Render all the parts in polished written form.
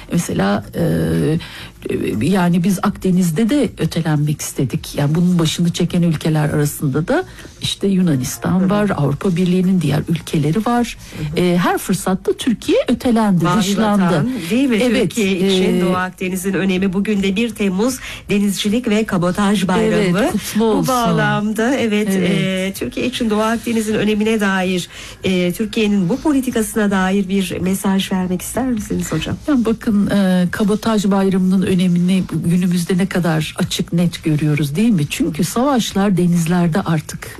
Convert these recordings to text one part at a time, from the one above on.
Mesela yani biz Akdeniz'de de ötelenmek istedik. Yani bunun başını çeken ülkeler arasında da işte Yunanistan var, Avrupa Birliği'nin diğer ülkeleri var. Her fırsatta Türkiye ötelendi, dışlandı. Değil mi? Evet, Türkiye için Doğu Akdeniz'in önemi, bugün de 1 Temmuz Denizcilik ve Kabotaj Bayramı. Evet, kutlu olsun. Bu bağlamda Türkiye için Doğu Akdeniz'in önemine dair, Türkiye'nin bu politikasına dair bir mesaj vermek ister misiniz hocam? Yani bakın, Kabotaj Bayramı'nın önemini günümüzde ne kadar açık net görüyoruz değil mi? Çünkü savaşlar denizlerde artık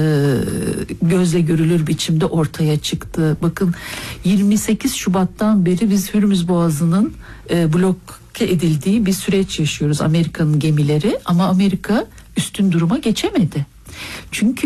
gözle görülür biçimde ortaya çıktı. Bakın, 28 Şubat'tan beri biz Hürmüz Boğazı'nın bloke edildiği bir süreç yaşıyoruz, Amerika'nın gemileri, ama Amerika üstün duruma geçemedi. Çünkü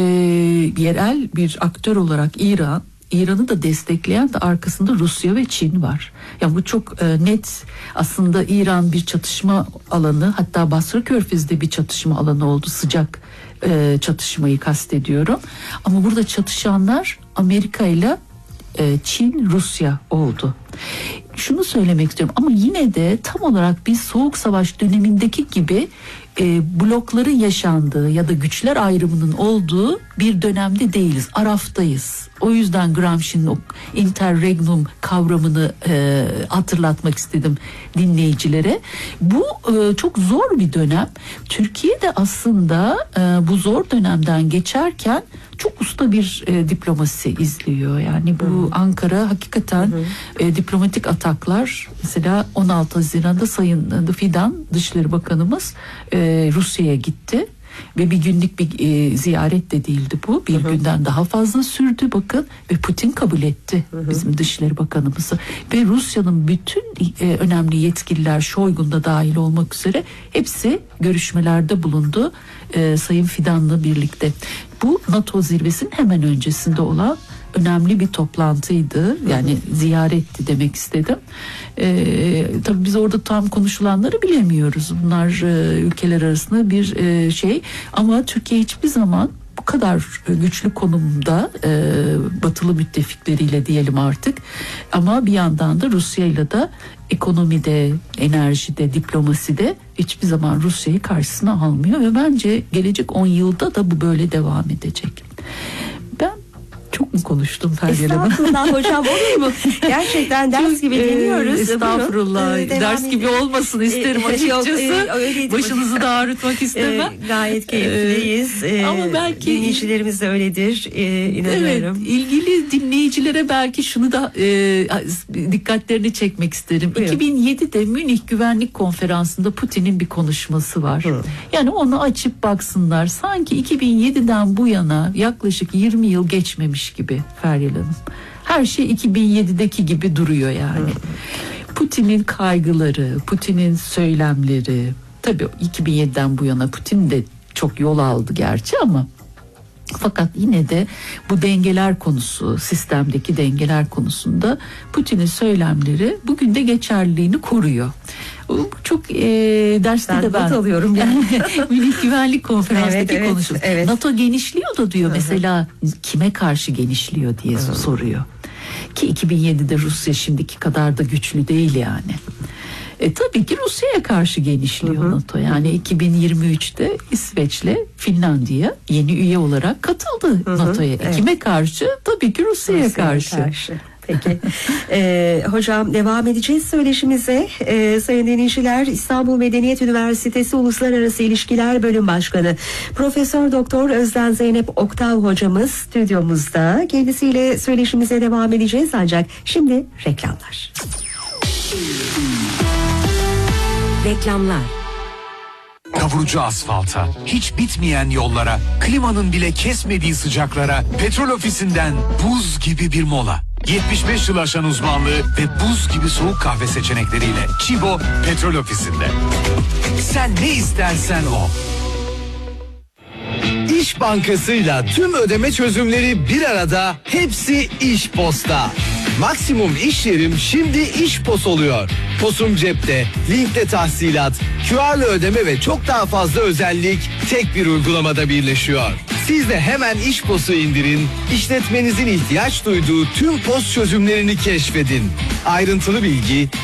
yerel bir aktör olarak İran'ı da destekleyen de arkasında Rusya ve Çin var. Yani bu çok net. Aslında İran bir çatışma alanı, hatta Basra Körfezi'de bir çatışma alanı oldu, sıcak çatışmayı kastediyorum. Ama burada çatışanlar Amerika ile Çin, Rusya oldu. Şunu söylemek istiyorum, ama yine de tam olarak bir soğuk savaş dönemindeki gibi blokların yaşandığı ya da güçler ayrımının olduğu bir dönemde değiliz. Araftayız. O yüzden Gramsci'nin o interregnum kavramını hatırlatmak istedim dinleyicilere. Bu çok zor bir dönem. Türkiye de aslında bu zor dönemden geçerken çok usta bir diplomasi izliyor. Yani bu Ankara hakikaten diplomatik ataklar, mesela 16 Haziran'da Sayın Fidan Dışişleri Bakanımız Rusya'ya gitti. Ve bir günlük bir ziyaret de değildi bu. Bir günden daha fazla sürdü bakın. Ve Putin kabul etti bizim Dışişleri Bakanımızı. Ve Rusya'nın bütün önemli yetkililer, Şoygun da dahil olmak üzere, hepsi görüşmelerde bulundu Sayın Fidan'la birlikte. Bu NATO zirvesinin hemen öncesinde olan önemli bir toplantıydı. Yani ziyaretti demek istedim. Tabii biz orada tam konuşulanları bilemiyoruz. Bunlar ülkeler arasında bir şey. Ama Türkiye hiçbir zaman bu kadar güçlü konumda batılı müttefikleriyle diyelim artık. Ama bir yandan da Rusya'yla da ekonomide, enerjide, diplomaside hiçbir zaman Rusya'yı karşısına almıyor. Ve bence gelecek 10 yılda da bu böyle devam edecek. Ben çok mu konuştum Feryal Hanım? Estağfurullah hocam, olur mu? Gerçekten ders gibi dinliyoruz. Estağfurullah. Ders gibi olmasın isterim açıkçası. Başınızı da ağrıtmak istemem. Gayet keyifliyiz. Ama belki dinleyicilerimiz de öyledir. İnanıyorum. Evet, ilgili dinleyicilere belki şunu da dikkatlerini çekmek isterim. Buyurun. 2007'de Münih Güvenlik Konferansı'nda Putin'in bir konuşması var. Yani onu açıp baksınlar. Sanki 2007'den bu yana yaklaşık 20 yıl geçmemiş gibi Feryal Hanım. Her şey 2007'deki gibi duruyor yani. Putin'in kaygıları, Putin'in söylemleri, tabii 2007'den bu yana Putin de çok yol aldı gerçi, ama fakat yine de bu dengeler konusu, sistemdeki dengeler konusunda Putin'in söylemleri bugün de geçerliliğini koruyor. Çok derste de ben alıyorum yani. Münih Güvenlik Konferansı'ndaki konuşma. Evet. NATO genişliyor da diyor mesela, kime karşı genişliyor diye soruyor. Ki 2007'de Rusya şimdiki kadar da güçlü değil yani. Tabii ki Rusya'ya karşı genişliyor NATO. Yani 2023'te İsveç'le Finlandiya yeni üye olarak katıldı NATO'ya. Kime karşı? Tabii ki Rusya'ya karşı. Peki. Hocam, devam edeceğiz söyleşimize. Sayın dinleyiciler, İstanbul Medeniyet Üniversitesi Uluslararası İlişkiler Bölüm Başkanı Profesör Doktor Özden Zeynep Oktav hocamız stüdyomuzda. Kendisiyle söyleşimize devam edeceğiz, ancak şimdi reklamlar. Reklamlar. Kavurucu asfalta, hiç bitmeyen yollara, klimanın bile kesmediği sıcaklara, Petrol Ofisi'nden buz gibi bir mola. 75 yıl aşan uzmanlığı ve buz gibi soğuk kahve seçenekleriyle Çibo Petrol Ofisi'nde. Sen ne istersen o. İş Bankası'yla tüm ödeme çözümleri bir arada, hepsi İş Post'ta. Maksimum iş yerim şimdi İş Post oluyor. Posum cepte, linkle tahsilat, QR'lı ödeme ve çok daha fazla özellik tek bir uygulamada birleşiyor. Siz de hemen İş Post'u indirin, işletmenizin ihtiyaç duyduğu tüm post çözümlerini keşfedin. Ayrıntılı bilgi